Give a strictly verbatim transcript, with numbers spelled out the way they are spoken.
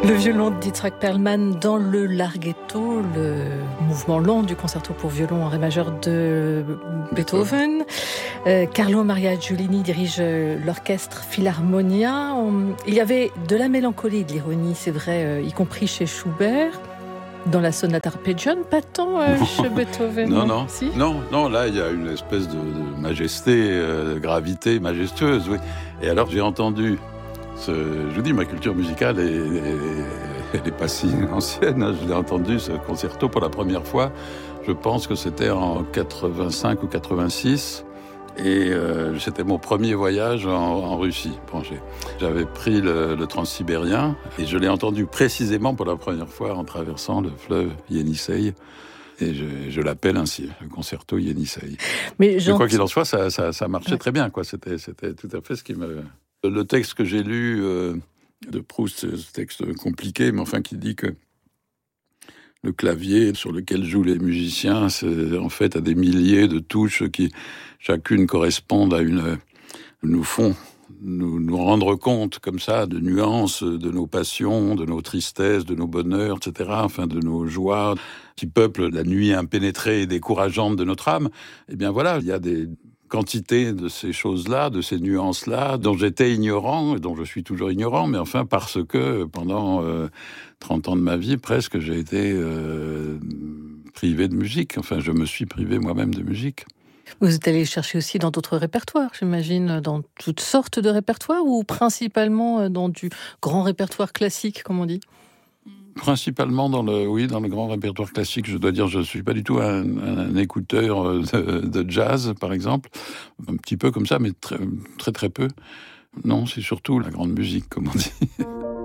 Le violon d'Itzhak Perlman dans le Larghetto, le mouvement lent du concerto pour violon en ré majeur de Beethoven. Euh, Carlo Maria Giulini dirige l'orchestre Philharmonia. Il y avait de la mélancolie et de l'ironie, c'est vrai, euh, y compris chez Schubert. Dans la sonate arpeggione, pas tant euh, chez Beethoven. Non, non, si non, non, là, il y a une espèce de, de majesté, euh, de gravité majestueuse, oui. Et alors, j'ai entendu, ce, je vous dis, ma culture musicale, est, est, elle n'est pas si ancienne, hein. Je l'ai entendu, ce concerto, pour la première fois. Je pense que c'était en quatre-vingt-cinq ou quatre-vingt-six. Et euh, c'était mon premier voyage en, en Russie. Bon, j'ai, j'avais pris le, le transsibérien et je l'ai entendu précisément pour la première fois en traversant le fleuve Yenisseï. Et je, je l'appelle ainsi, le concerto Yenisseï. Mais, Mais quoi qu'il en soit, ça, ça, ça marchait ouais. très bien, quoi. C'était, c'était tout à fait ce qui me... Le texte que j'ai lu euh, de Proust, c'est ce texte compliqué, mais enfin qui dit que le clavier sur lequel jouent les musiciens, c'est en fait à des milliers de touches qui, chacune, correspondent à une... nous font nous, nous rendre compte, comme ça, de nuances de nos passions, de nos tristesses, de nos bonheurs, et cetera, enfin, de nos joies, qui peuplent la nuit impénétrée et décourageante de notre âme. Eh bien voilà, il y a des quantités de ces choses-là, de ces nuances-là, dont j'étais ignorant, et dont je suis toujours ignorant, mais enfin parce que pendant euh, trente ans de ma vie, presque, j'ai été euh, privé de musique. Enfin, je me suis privé moi-même de musique. Vous êtes allé chercher aussi dans d'autres répertoires, j'imagine, dans toutes sortes de répertoires, ou principalement dans du grand répertoire classique, comme on dit ? Principalement dans le, oui, dans le grand répertoire classique. Je dois dire, je suis pas du tout un, un écouteur de, de jazz, par exemple. Un petit peu comme ça, mais très, très, très peu. Non, c'est surtout la grande musique, comme on dit.